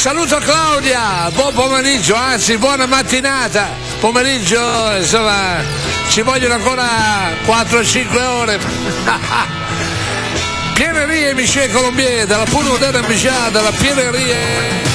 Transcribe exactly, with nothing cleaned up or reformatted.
saluto Claudia, buon pomeriggio, anzi buona mattinata, pomeriggio, insomma, ci vogliono ancora quattro cinque ore. Pianeria Michel Colombier, dalla Puro Moderna Michel, dalla Pianeria.